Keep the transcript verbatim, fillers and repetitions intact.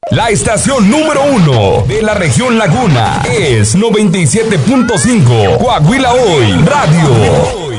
La estación número uno de la región Laguna es noventa y siete punto cinco Coahuila Hoy Radio.